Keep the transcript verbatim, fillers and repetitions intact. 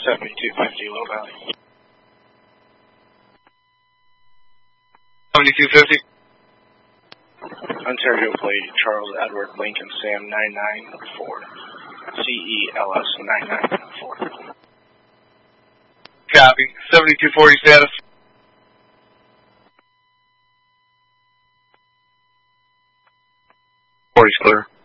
seventy-two fifty, Low Valley. seventy-two fifty. Ontario plate, Charles Edward Lincoln Sam nine nine four. C E L S nine nine four. Copy. seventy-two forty status. forty's clear.